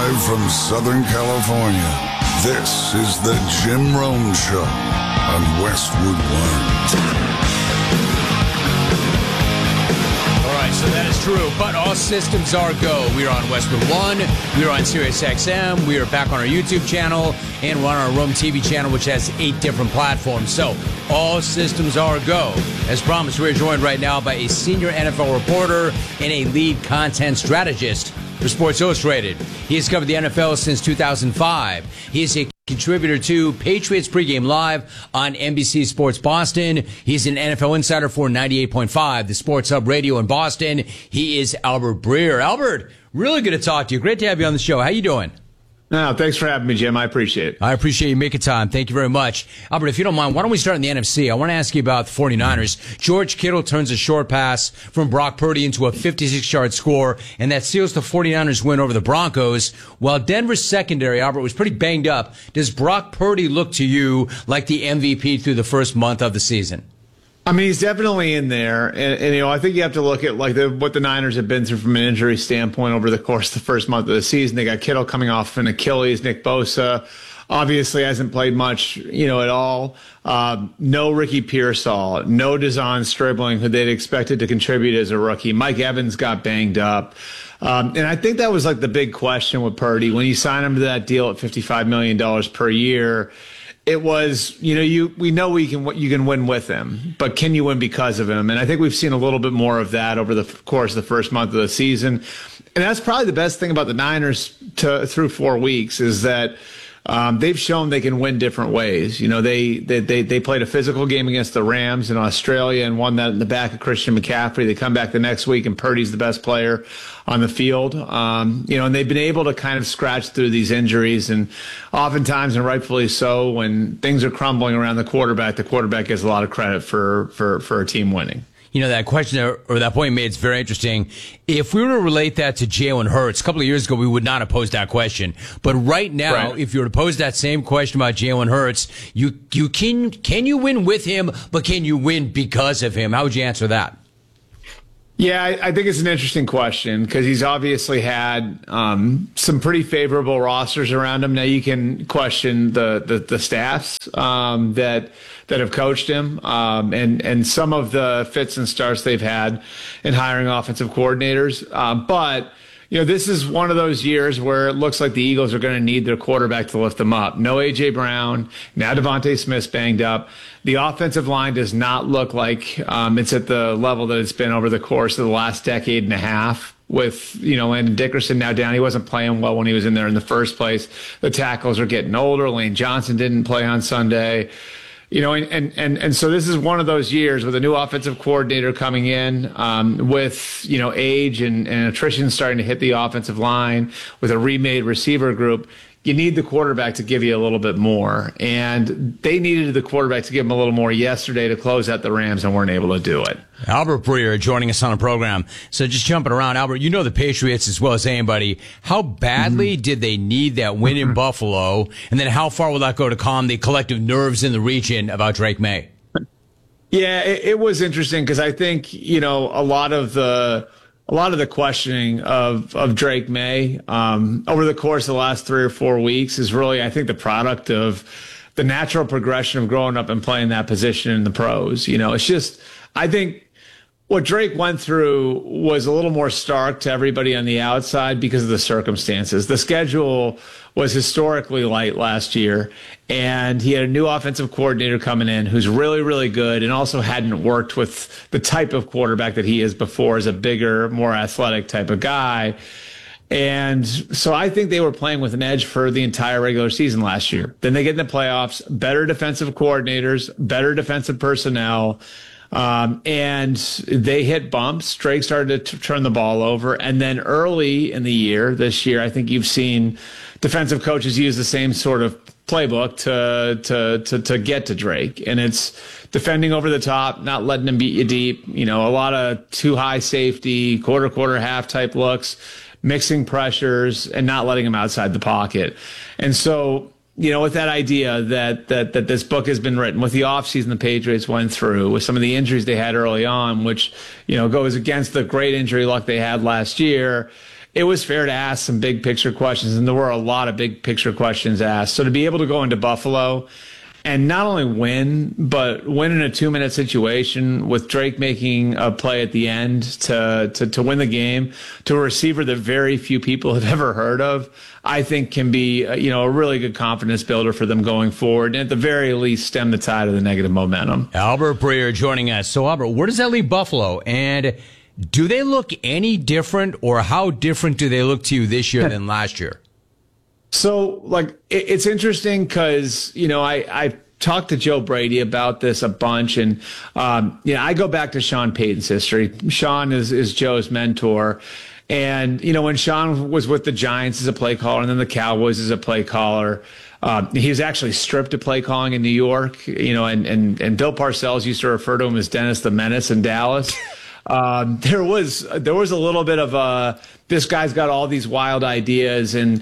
Live from Southern California, this is the Jim Rome Show on Westwood One. All right, so that is true, but all systems are go. We are on Westwood One, we are on Sirius XM, we are back on our YouTube channel, and we're on our Rome TV channel, which has 8 different platforms. So all systems are go. As promised, we're joined right now by a senior NFL reporter and a lead content strategist for Sports Illustrated. He has covered the NFL since 2005. He is a contributor to Patriots Pregame Live on NBC Sports Boston. He's an NFL insider for 98.5, the Sports Hub Radio in Boston. He is Albert Breer. Albert, really good to talk to you. Great to have you on the show. How you doing? No, thanks for having me, Jim. I appreciate it. I appreciate you making time. Thank you very much. Albert, if you don't mind, why don't we start in the NFC? I want to ask you about the 49ers. George Kittle turns a short pass from Brock Purdy into a 56-yard score, and that seals the 49ers win over the Broncos. While Denver's secondary, Albert, was pretty banged up, does Brock Purdy look to you like the MVP through the first month of the season? I mean, he's definitely in there, and you know, I think you have to look at what the Niners have been through from an injury standpoint over the course of the first month of the season. They got Kittle coming off an Achilles, Nick Bosa obviously hasn't played much, at all. No Ricky Pearsall, no Dazon Stribling, who they'd expected to contribute as a rookie. Mike Evans got banged up. And I think that was like the big question with Purdy. When you sign him to that deal at $55 million per year, it was, we know you can win with him, but can you win because of him? And I think we've seen a little bit more of that over the course of the first month of the season. And that's probably the best thing about the Niners through 4 weeks is that they've shown they can win different ways. They played a physical game against the Rams in Australia and won that in the back of Christian McCaffrey. They come back the next week and Purdy's the best player on the field. And they've been able to kind of scratch through these injuries, and oftentimes, and rightfully so, when things are crumbling around the quarterback gets a lot of credit for a team winning. That question or that point you made is very interesting. If we were to relate that to Jalen Hurts, a couple of years ago, we would not have posed that question. But right now, If you were to pose that same question about Jalen Hurts, can you win with him, but can you win because of him? How would you answer that? Yeah, I think it's an interesting question because he's obviously had some pretty favorable rosters around him. Now you can question the staffs that have coached him and some of the fits and starts they've had in hiring offensive coordinators. But this is one of those years where it looks like the Eagles are going to need their quarterback to lift them up. No A.J. Brown. Now Devontae Smith's banged up. The offensive line does not look like it's at the level that it's been over the course of the last decade and a half with, Landon Dickerson now down. He wasn't playing well when he was in there in the first place. The tackles are getting older. Lane Johnson didn't play on Sunday. And so this is one of those years with a new offensive coordinator coming in, with, age and attrition starting to hit the offensive line with a remade receiver group. You need the quarterback to give you a little bit more. And they needed the quarterback to give them a little more yesterday to close out the Rams and weren't able to do it. Albert Breer joining us on the program. So just jumping around, Albert, you know the Patriots as well as anybody. How badly did they need that win in Buffalo? And then how far will that go to calm the collective nerves in the region about Drake May? Yeah, it was interesting because I think, a lot of the questioning of Drake May over the course of the last 3 or 4 weeks is really, I think, the product of the natural progression of growing up and playing that position in the pros. It's just, I think what Drake went through was a little more stark to everybody on the outside because of the circumstances. The schedule was historically light last year, and he had a new offensive coordinator coming in who's really, really good and also hadn't worked with the type of quarterback that he is before as a bigger, more athletic type of guy. And so I think they were playing with an edge for the entire regular season last year. Then they get in the playoffs, better defensive coordinators, better defensive personnel. And they hit bumps. Drake started to turn the ball over. And then early in the year, this year, I think you've seen defensive coaches use the same sort of playbook to get to Drake. And it's defending over the top, not letting him beat you deep. A lot of too high safety, quarter, half type looks, mixing pressures and not letting him outside the pocket. And so, with that idea that this book has been written, with the offseason the Patriots went through, with some of the injuries they had early on, which, goes against the great injury luck they had last year, it was fair to ask some big picture questions, and there were a lot of big picture questions asked. So to be able to go into Buffalo and not only win, but win in a 2-minute situation with Drake making a play at the end to win the game to a receiver that very few people have ever heard of, I think can be, a really good confidence builder for them going forward. And at the very least, stem the tide of the negative momentum. Albert Breer joining us. So Albert, where does that leave Buffalo? And do they look any different, or how different do they look to you this year than last year? So, it's interesting because, I talked to Joe Brady about this a bunch. And, I go back to Sean Payton's history. Sean is Joe's mentor. And, when Sean was with the Giants as a play caller and then the Cowboys as a play caller, he was actually stripped of play calling in New York, and Bill Parcells used to refer to him as Dennis the Menace in Dallas. There was a little bit of this guy's got all these wild ideas and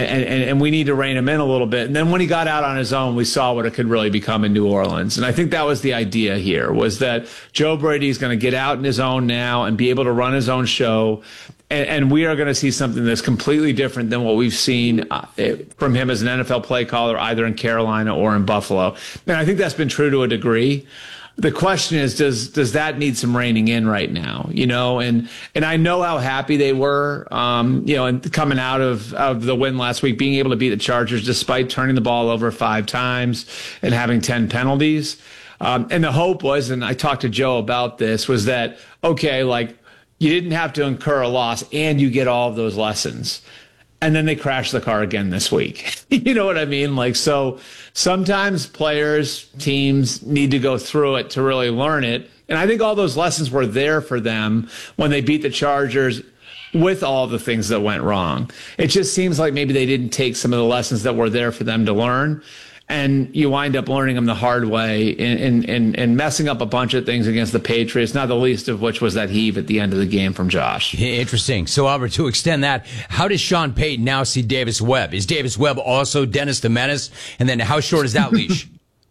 we need to rein him in a little bit. And then when he got out on his own, we saw what it could really become in New Orleans. And I think that was the idea here, was that Joe Brady is going to get out in his own now and be able to run his own show. And we are going to see something that's completely different than what we've seen from him as an NFL play caller, either in Carolina or in Buffalo. And I think that's been true to a degree. The question is, does that need some reining in right now? And I know how happy they were, and coming out of the win last week, being able to beat the Chargers despite turning the ball over 5 times and having 10 penalties. And the hope was, and I talked to Joe about this, was that, okay, you didn't have to incur a loss and you get all of those lessons. And then they crashed the car again this week. You know what I mean? So sometimes players, teams need to go through it to really learn it. And I think all those lessons were there for them when they beat the Chargers with all the things that went wrong. It just seems like maybe they didn't take some of the lessons that were there for them to learn. And you wind up learning them the hard way and messing up a bunch of things against the Patriots, not the least of which was that heave at the end of the game from Josh. Interesting. So, Albert, to extend that, how does Sean Payton now see Davis Webb? Is Davis Webb also Dennis the Menace? And then how short is that leash?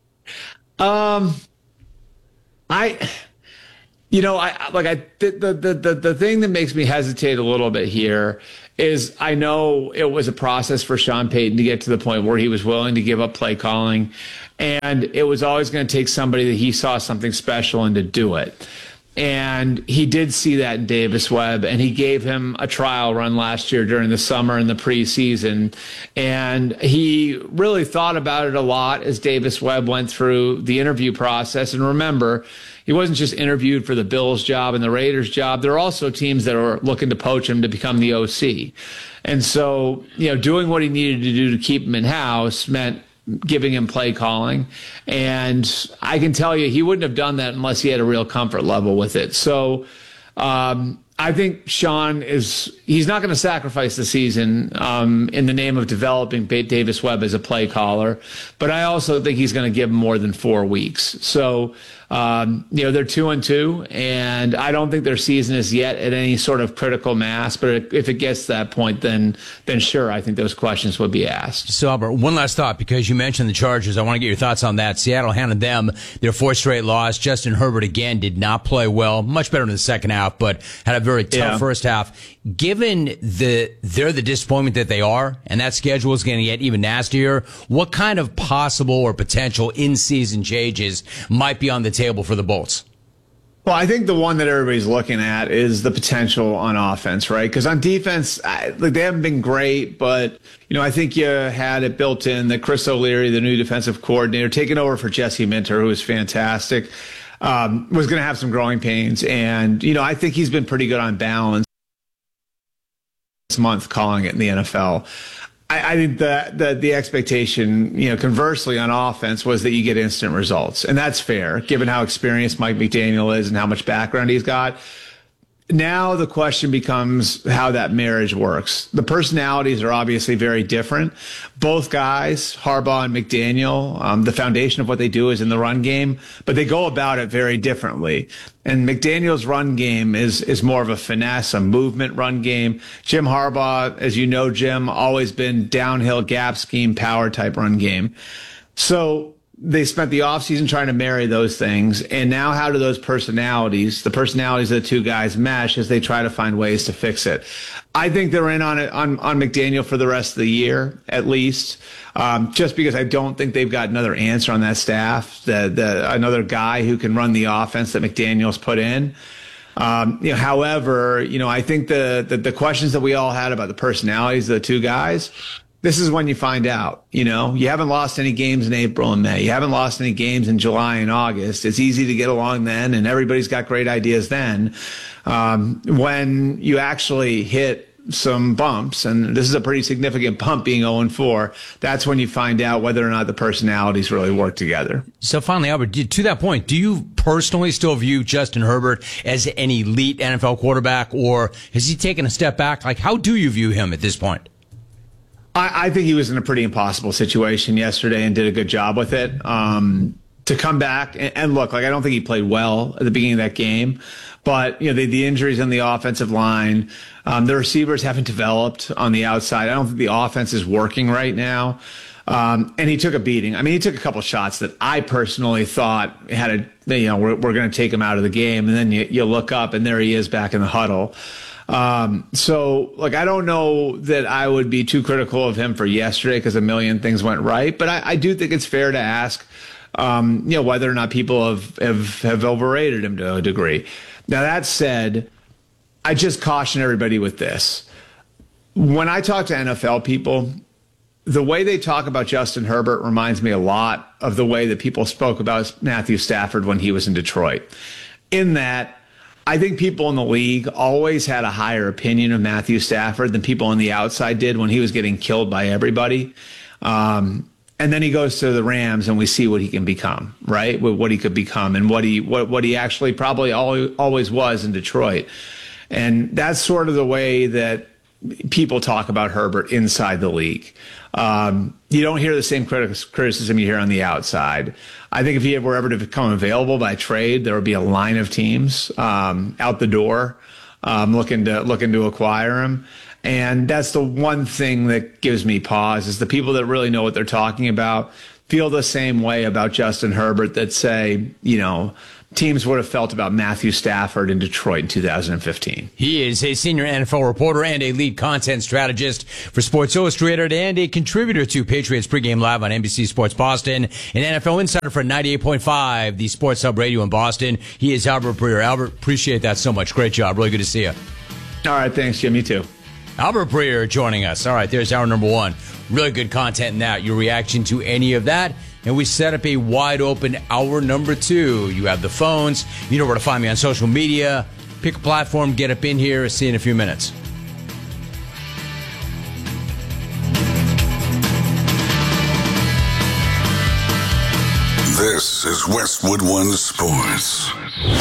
The thing that makes me hesitate a little bit here is I know it was a process for Sean Payton to get to the point where he was willing to give up play calling, and it was always going to take somebody that he saw something special in to do it. And he did see that in Davis Webb, and he gave him a trial run last year during the summer and the preseason. And he really thought about it a lot as Davis Webb went through the interview process. And remember, he wasn't just interviewed for the Bills job and the Raiders job. There are also teams that are looking to poach him to become the OC. And so, doing what he needed to do to keep him in-house meant giving him play calling. And I can tell you, he wouldn't have done that unless he had a real comfort level with it. So I think Sean he's not going to sacrifice the season in the name of developing Davis Webb as a play caller. But I also think he's going to give him more than 4 weeks. So, they're 2-2, and I don't think their season is yet at any sort of critical mass. But if it gets to that point, then sure, I think those questions would be asked. So, Albert, one last thought, because you mentioned the Chargers. I want to get your thoughts on that. Seattle handed them their 4th straight loss. Justin Herbert, again, did not play well. Much better in the second half, but had a very tough first half. Given they're the disappointment that they are, and that schedule is going to get even nastier, what kind of possible or potential in-season changes might be on the table for the Bolts? Well, I think the one that everybody's looking at is the potential on offense, right? Because on defense, they haven't been great, but, I think you had it built in that Chris O'Leary, the new defensive coordinator, taking over for Jesse Minter, who was fantastic, was going to have some growing pains. And, I think he's been pretty good on balance this month calling it in the NFL. I think that the expectation, conversely on offense was that you get instant results. And that's fair, given how experienced Mike McDaniel is and how much background he's got. Now the question becomes how that marriage works. The personalities are obviously very different. Both guys, Harbaugh and McDaniel, the foundation of what they do is in the run game, but they go about it very differently. And McDaniel's run game is more of a finesse, a movement run game. Jim Harbaugh, as you know, Jim, always been downhill gap scheme, power type run game. So they spent the offseason trying to marry those things. And now how do the personalities of the two guys mesh as they try to find ways to fix it? I think they're in on it on McDaniel for the rest of the year, at least, just because I don't think they've got another answer on that staff, another guy who can run the offense that McDaniel's put in. However, I think the questions that we all had about the personalities of the two guys, this is when you find out. You haven't lost any games in April and May. You haven't lost any games in July and August. It's easy to get along then, and everybody's got great ideas then. When you actually hit some bumps, and this is a pretty significant bump being 0-4, that's when you find out whether or not the personalities really work together. So finally, Albert, to that point, do you personally still view Justin Herbert as an elite NFL quarterback, or has he taken a step back? Like, how do you view him at this point? I think he was in a pretty impossible situation yesterday and did a good job with it. To come back and look, I don't think he played well at the beginning of that game, but the injuries on the offensive line, the receivers haven't developed on the outside. I don't think the offense is working right now. And he took a beating. I mean, he took a couple shots that I personally thought we're going to take him out of the game. And then you look up and there he is back in the huddle. So I don't know that I would be too critical of him for yesterday because a million things went right, but I do think it's fair to ask, whether or not people have overrated him to a degree. Now, that said, I just caution everybody with this. When I talk to NFL people, the way they talk about Justin Herbert reminds me a lot of the way that people spoke about Matthew Stafford when he was in Detroit. In that, I think people in the league always had a higher opinion of Matthew Stafford than people on the outside did when he was getting killed by everybody. And then he goes to the Rams and we see what he can become, right? What he could become and what he actually probably always was in Detroit. And that's sort of the way that people talk about Herbert inside the league. You don't hear the same criticism you hear on the outside. I think if he were ever to become available by trade, there would be a line of teams out the door looking to acquire him. And that's the one thing that gives me pause is the people that really know what they're talking about feel the same way about Justin Herbert that say, teams would have felt about Matthew Stafford in Detroit in 2015. He is a senior NFL reporter and a lead content strategist for Sports Illustrated and a contributor to Patriots Pregame Live on NBC Sports Boston, an NFL insider for 98.5, the Sports Hub Radio in Boston. He is Albert Breer. Albert, appreciate that so much. Great job. Really good to see you. All right. Thanks, Jim. You too. Albert Breer joining us. All right, there's hour number one. Really good content in that. Your reaction to any of that. And we set up a wide open hour number two. You have the phones. You know where to find me on social media. Pick a platform, get up in here. See you in a few minutes. This is Westwood One Sports.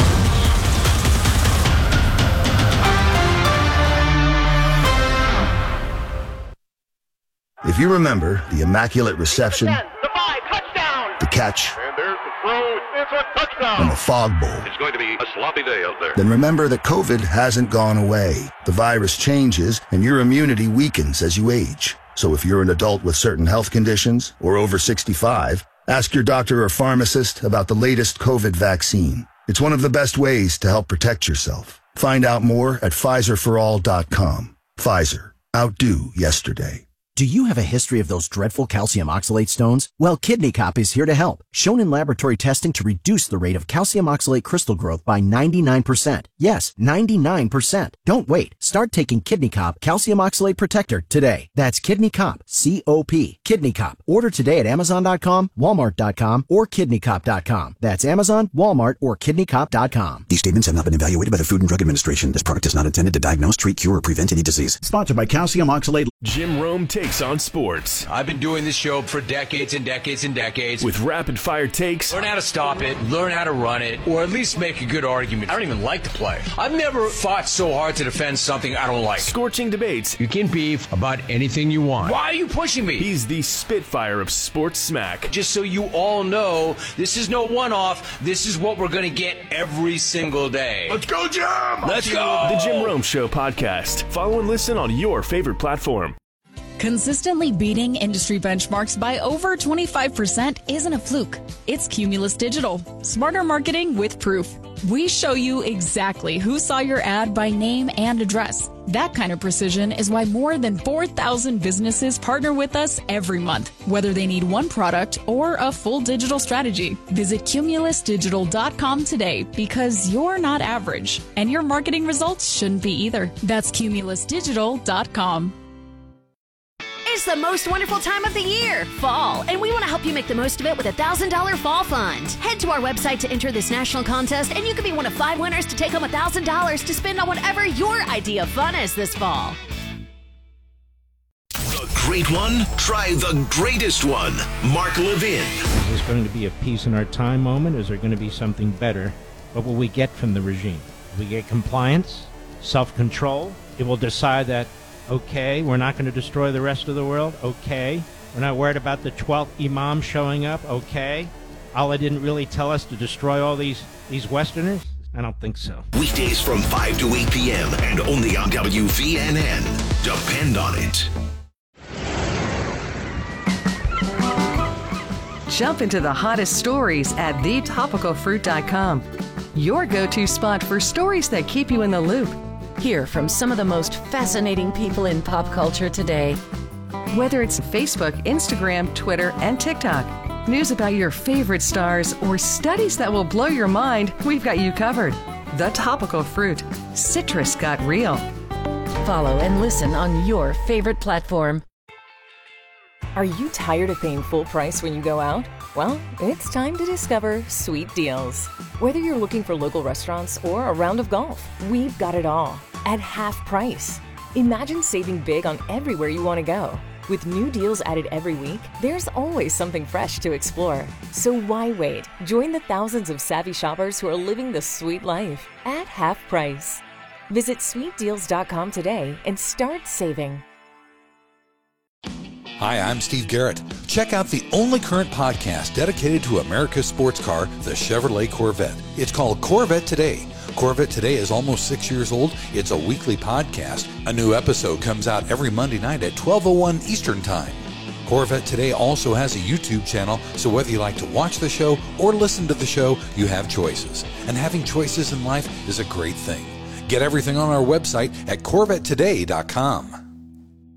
If you remember the Immaculate Reception, the 5, touchdown, the catch, and there's the throw, it's a touchdown, and the Fog Bowl, it's going to be a sloppy day out there. then remember that COVID hasn't gone away. The virus changes, and your immunity weakens as you age. So if you're an adult with certain health conditions or over 65, ask your doctor or pharmacist about the latest COVID vaccine. It's one of the best ways to help protect yourself. Find out more at PfizerForAll.com. Pfizer. Outdo yesterday. Do you have a history of those dreadful calcium oxalate stones? Well, Kidney Cop is here to help. Shown in laboratory testing to reduce the rate of calcium oxalate crystal growth by 99%. Yes, 99%. Don't wait. Start taking Kidney Cop Calcium Oxalate Protector today. That's Kidney Cop, C-O-P. Kidney Cop. Order today at Amazon.com, Walmart.com, or KidneyCop.com. That's Amazon, Walmart, or KidneyCop.com. These statements have not been evaluated by the Food and Drug Administration. This product is not intended to diagnose, treat, cure, or prevent any disease. Sponsored by Calcium Oxalate. Jim Rome takes on sports. I've been doing this show for decades and decades and decades. With rapid fire takes. Learn how to stop it, learn how to run it, or at least make a good argument. I don't even like the play. I've never fought so hard to defend something I don't like. Scorching debates. You can beef about anything you want. Why are you pushing me? He's the Spitfire of sports smack. Just so you all know, this is no one-off. This is what we're going to get every single day. Let's go, Jim! Let's go! The Jim Rome Show podcast. Follow and listen on your favorite platform. Consistently beating industry benchmarks by over 25% isn't a fluke. It's Cumulus Digital. Smarter marketing with proof. We show you exactly who saw your ad by name and address. That kind of precision is why more than 4,000 businesses partner with us every month, whether they need one product or a full digital strategy. Visit cumulusdigital.com today because you're not average, and your marketing results shouldn't be either. That's cumulusdigital.com. It's the most wonderful time of the year, fall, and we want to help you make the most of it with a $1,000 fall fund. Head to our website to enter this national contest, and you can be one of 5 winners to take home $1,000 to spend on whatever your idea of fun is this fall. The great one? Try the greatest one. Mark Levin. Is this going to be a peace in our time moment? Is there going to be something better? What will we get from the regime? Will we get compliance, self-control? It will decide that, okay, we're not going to destroy the rest of the world. Okay. We're not worried about the 12th imam showing up. Okay. Allah didn't really tell us to destroy all these Westerners? I don't think so. Weekdays from 5 to 8 p.m. and only on WVNN. Depend on it. Jump into the hottest stories at thetopicalfruit.com. Your go-to spot for stories that keep you in the loop. Hear from some of the most fascinating people in pop culture today. Whether it's Facebook, Instagram, Twitter, and TikTok, news about your favorite stars, or studies that will blow your mind, we've got you covered. The Topical Fruit. Citrus got real. Follow and listen on your favorite platform. Are you tired of paying full price when you go out? Well, it's time to discover Sweet Deals. Whether you're looking for local restaurants or a round of golf, we've got it all at half price. Imagine saving big on everywhere you want to go. With new deals added every week, there's always something fresh to explore. So why wait? Join the thousands of savvy shoppers who are living the sweet life at half price. Visit sweetdeals.com today and start saving. Hi, I'm Steve Garrett. Check out the only current podcast dedicated to America's sports car, the Chevrolet Corvette. It's called Corvette Today. Corvette Today is almost 6 years old. It's a weekly podcast. A new episode comes out every Monday night at 12:01 Eastern Time. Corvette Today also has a YouTube channel, so whether you like to watch the show or listen to the show, you have choices. And having choices in life is a great thing. Get everything on our website at CorvetteToday.com.